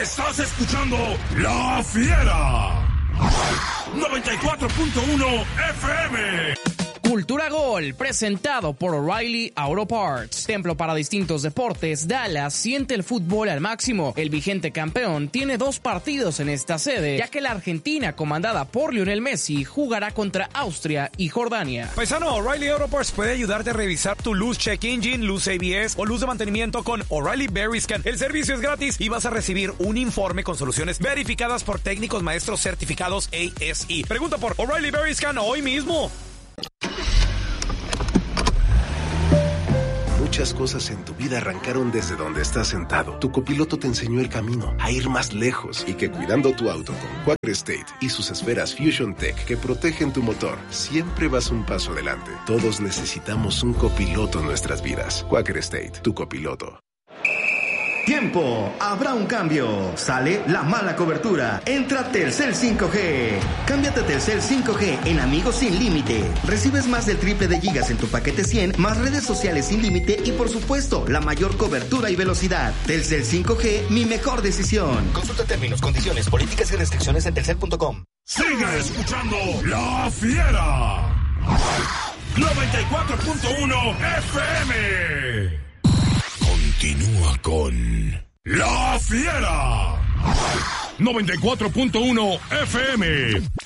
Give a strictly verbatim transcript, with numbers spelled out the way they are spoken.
Estás escuchando La Fiera. noventa y cuatro punto uno F M. Cultura Gol, presentado por O'Reilly Auto Parts. Templo para distintos deportes, Dallas siente el fútbol al máximo. El vigente campeón tiene dos partidos en esta sede, ya que la Argentina, comandada por Lionel Messi, jugará contra Austria y Jordania. Paisano, O'Reilly Auto Parts puede ayudarte a revisar tu luz check engine, luz A B S o luz de mantenimiento con O'Reilly Berry Scan. El servicio es gratis y vas a recibir un informe con soluciones verificadas por técnicos maestros certificados A S E. Pregunta por O'Reilly Berry Scan hoy mismo. Muchas cosas en tu vida arrancaron desde donde estás sentado. Tu copiloto te enseñó el camino a ir más lejos y que cuidando tu auto con Quaker State y sus esferas Fusion Tech que protegen tu motor, siempre vas un paso adelante. Todos necesitamos un copiloto en nuestras vidas. Quaker State, tu copiloto. Tiempo, habrá un cambio. Sale la mala cobertura. Entra Telcel cinco G. Cámbiate a Telcel cinco G en Amigos Sin Límite. Recibes más del triple de gigas en tu paquete cien, más redes sociales sin límite y por supuesto, la mayor cobertura y velocidad. Telcel cinco G, mi mejor decisión. Consulta términos, condiciones, políticas y restricciones en telcel punto com. Sigue escuchando La Fiera. noventa y cuatro punto uno F M. Continúa con La Fiera. noventa y cuatro punto uno F M.